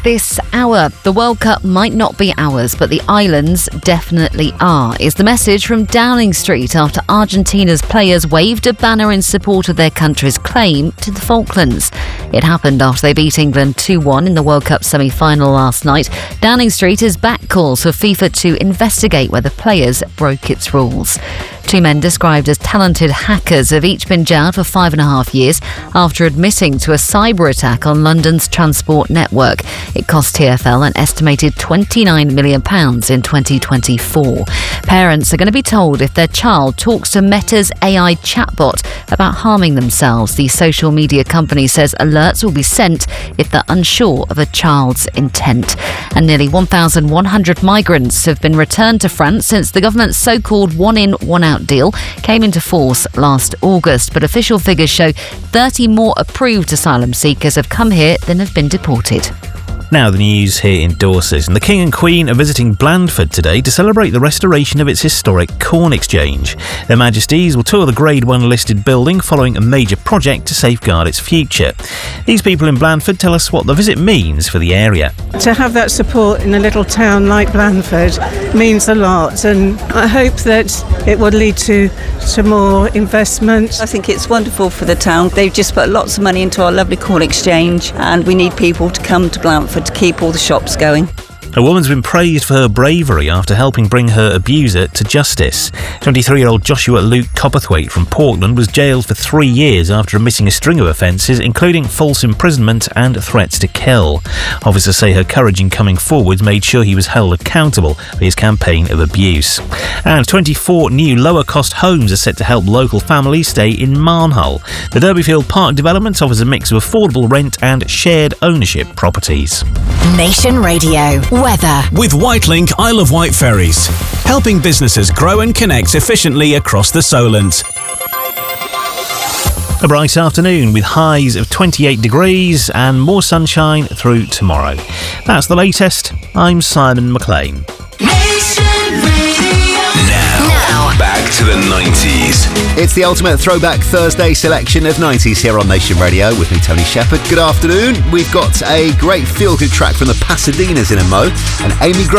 this hour. The World Cup might not be ours, but the islands definitely are, is the message from Downing Street after Argentina's players waved a banner in support of their country's claim to the Falklands. It happened after they beat England 2-1 in the World Cup semi-final last night. Downing Street has backed calls for FIFA to investigate whether players broke its rules. Two men described as talented hackers have each been jailed for 5.5 years after admitting to a cyber attack on London's transport network. It cost TfL an estimated £29 million in 2024. Parents are going to be told if their child talks to Meta's AI chatbot about harming themselves. The social media company says alerts will be sent if they're unsure of a child's intent. And nearly 1,100 migrants have been returned to France since the government's so-called one-in, one-out deal came into force last August, but official figures show 30 more approved asylum seekers have come here than have been deported. Now the news here in Dorset. And the King and Queen are visiting Blandford today to celebrate the restoration of its historic corn exchange. Their Majesties will tour the Grade 1 listed building following a major project to safeguard its future. These people in Blandford tell us what the visit means for the area. To have that support in a little town like Blandford means a lot, and I hope that it will lead to more investment. I think it's wonderful for the town. They've just put lots of money into our lovely corn exchange, and we need people to come to Blandford to keep all the shops going. A woman's been praised for her bravery after helping bring her abuser to justice. 23-year-old Joshua Luke Copperthwaite from Portland was jailed for 3 years after admitting a string of offences, including false imprisonment and threats to kill. Officers say her courage in coming forward made sure he was held accountable for his campaign of abuse. And 24 new lower-cost homes are set to help local families stay in Marnhull. The Derbyfield Park development offers a mix of affordable rent and shared ownership properties. Nation Radio. Weather. With Whitelink Isle of Wight ferries, helping businesses grow and connect efficiently across the Solent. A bright afternoon with highs of 28 degrees and more sunshine through tomorrow. That's the latest. I'm Simon McLean. Back to the 90s. It's the ultimate throwback Thursday selection of 90s here on Nation Radio with me, Tony Shepherd. Good afternoon. We've got a great feel-good track from the Pasadenas in a mo, and Amy